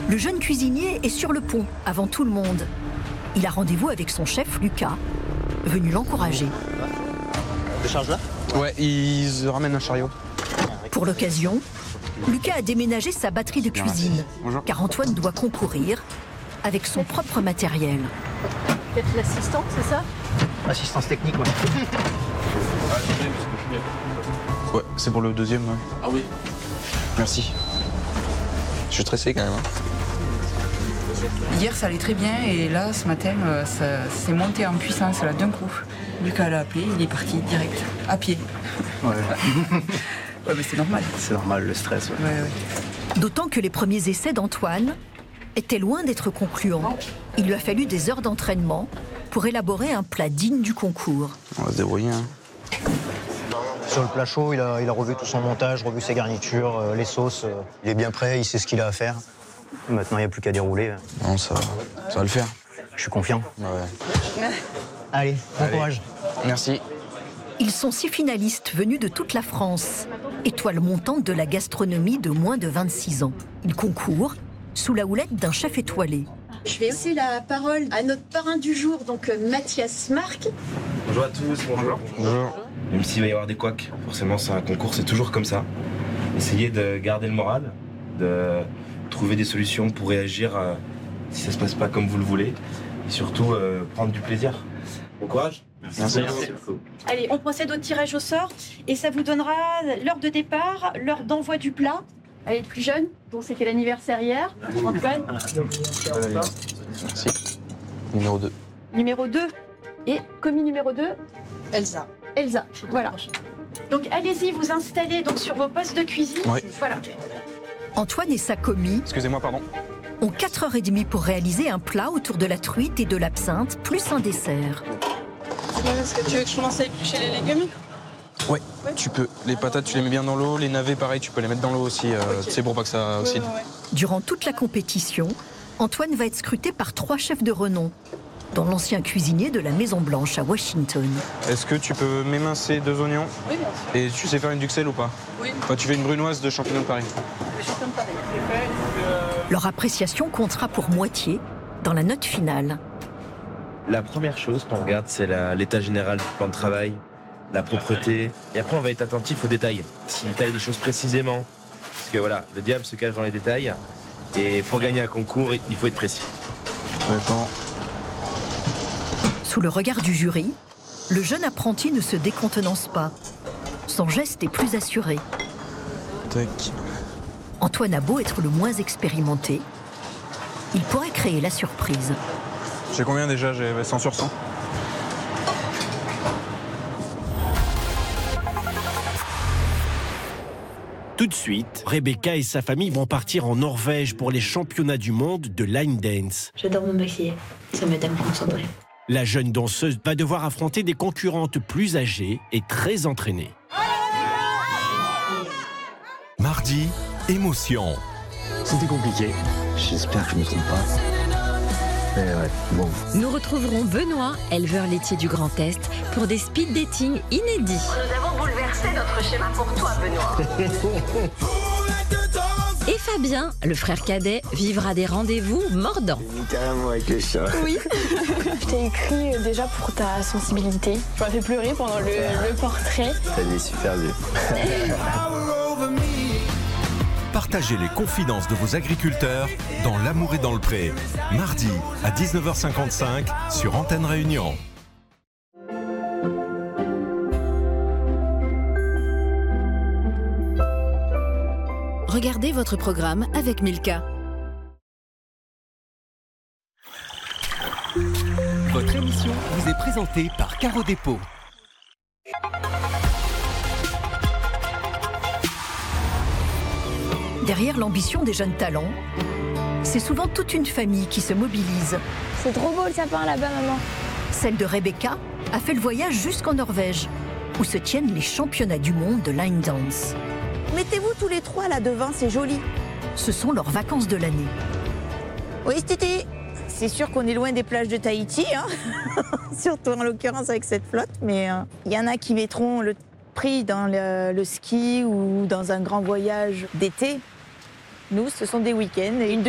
Le jeune cuisinier est sur le pont, avant tout le monde. Il a rendez-vous avec son chef, Lucas, venu l'encourager. Décharge là ? Ouais, ils ramènent un chariot. Pour l'occasion, Lucas a déménagé sa batterie de cuisine, Bonjour. car Antoine doit concourir avec son propre matériel. Peut-être l'assistant, c'est ça? Assistance technique, ouais. Ouais, c'est pour le deuxième, ouais. Ah oui. Merci. Je suis stressé quand même. Hein. Hier, ça allait très bien et là, ce matin, ça s'est monté en puissance là d'un coup. Lucas l'a appelé, il est parti direct, à pied. Ouais. Ouais, mais c'est normal. C'est normal, le stress, ouais. Ouais. D'autant que les premiers essais d'Antoine étaient loin d'être concluants. Il lui a fallu des heures d'entraînement pour élaborer un plat digne du concours. On va se débrouiller. Hein. Sur le plat chaud, il a revu tout son montage, revu ses garnitures, les sauces. Il est bien prêt, il sait ce qu'il a à faire. Maintenant, il n'y a plus qu'à dérouler. Non, ça va le faire. Je suis confiant. Ouais. Allez, bon courage. Merci. Ils sont 6 finalistes venus de toute la France, étoiles montantes de la gastronomie de moins de 26 ans. Ils concourent sous la houlette d'un chef étoilé. Je vais laisser la parole à notre parrain du jour, donc Mathias Marc. Bonjour à tous, bonjour. Bonjour. Même s'il va y avoir des couacs, forcément c'est un concours, c'est toujours comme ça. Essayez de garder le moral, de trouver des solutions pour réagir si ça se passe pas comme vous le voulez. Et surtout prendre du plaisir. Bon courage. Merci. Allez, on procède au tirage au sort et ça vous donnera l'heure de départ, l'heure d'envoi du plat. Allez, le plus jeune, dont c'était l'anniversaire hier, Antoine. Merci. Numéro 2. Numéro 2 et commis numéro 2, Elsa. Elsa. Voilà. Donc allez-y, vous installez donc sur vos postes de cuisine. Oui. Voilà. Antoine et sa commis Excusez-moi, pardon. ont 4h30 pour réaliser un plat autour de la truite et de l'absinthe, plus un dessert. Est-ce que tu veux que je commence à éplucher les légumes? Ouais, tu peux. Les patates, tu les mets bien dans l'eau. Les navets, pareil, tu peux les mettre dans l'eau aussi. Tu sais, pour pas que ça oxyde. Ouais. Durant toute la compétition, Antoine va être scruté par 3 chefs de renom, dont l'ancien cuisinier de la Maison Blanche à Washington. Est-ce que tu peux m'émincer 2 oignons? Oui, bien sûr. Et tu sais faire une duxelle ou pas? Oui. Enfin, tu fais une brunoise de champignons de Paris. Je suis en train de parler. Leur appréciation comptera pour moitié dans la note finale. La première chose qu'on regarde, c'est l'état général du plan de travail, la propreté. Et après, on va être attentif aux détails. S'il taille les choses précisément. Parce que voilà, le diable se cache dans les détails. Et pour gagner un concours, il faut être précis. D'accord. Sous le regard du jury, le jeune apprenti ne se décontenance pas. Son geste est plus assuré. Tac. Antoine a beau être le moins expérimenté, il pourrait créer la surprise. J'ai combien déjà? J'ai 100 sur 100. Tout de suite, Rebecca et sa famille vont partir en Norvège pour les championnats du monde de line dance. J'adore me maquiller, ça m'aide à me concentrer. La jeune danseuse va devoir affronter des concurrentes plus âgées et très entraînées. Mardi, émotion. C'était compliqué. J'espère que je ne me trompe pas. Mais ouais, bon. Nous retrouverons Benoît, éleveur laitier du Grand Est, pour des speed dating inédits. Nous avons bouleversé notre schéma pour toi, Benoît. Et Fabien, le frère cadet, vivra des rendez-vous mordants. Carrément avec les chats. Oui. Je t'ai écrit déjà pour ta sensibilité. Tu m'as fait pleurer pendant le portrait. T'as dit super bien. Partagez les confidences de vos agriculteurs dans L'amour est dans le pré. Mardi à 19h55 sur Antenne Réunion. Regardez votre programme avec Milka. Votre émission vous est présentée par Caro Dépôt. Derrière l'ambition des jeunes talents, c'est souvent toute une famille qui se mobilise. C'est trop beau le sapin là-bas, maman. Celle de Rebecca a fait le voyage jusqu'en Norvège, où se tiennent les championnats du monde de line dance. Mettez-vous tous les 3 là devant, c'est joli. Ce sont leurs vacances de l'année. Oui, Titi. C'est sûr qu'on est loin des plages de Tahiti, hein. Surtout en l'occurrence avec cette flotte, mais il y en a qui mettront le prix dans le ski ou dans un grand voyage d'été. Nous, ce sont des week-ends et une